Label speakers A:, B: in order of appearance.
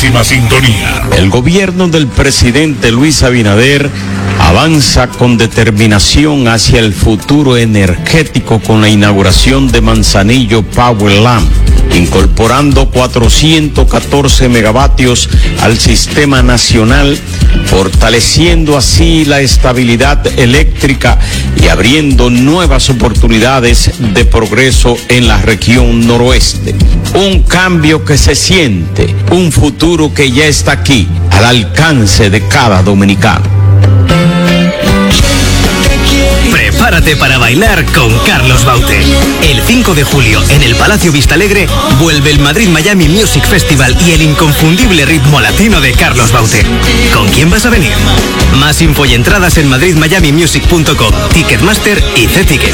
A: máxima sintonía.
B: El gobierno del presidente Luis Abinader avanza con determinación hacia el futuro energético con la inauguración de Manzanillo Power Lamp, incorporando 414 megavatios al sistema nacional, fortaleciendo así la estabilidad eléctrica y abriendo nuevas oportunidades de progreso en la región noroeste. Un cambio que se siente, un futuro que ya está aquí, al alcance de cada dominicano.
C: Prepárate para bailar con Carlos Baute. El 5 de julio, en el Palacio Vistalegre, vuelve el Madrid Miami Music Festival y el inconfundible ritmo latino de Carlos Baute. ¿Con quién vas a venir? Más info y entradas en madridmiamimusic.com, Ticketmaster y C-Ticket.